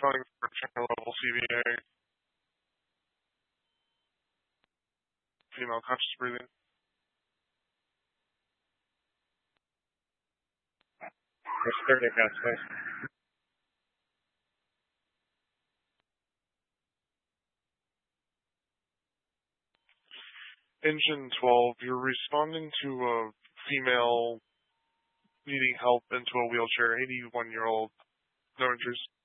calling for channel level CVA. Female conscious breathing. It's 30 past space. Engine 12, you're responding to a female needing help into a wheelchair, 81-year-old, no injuries.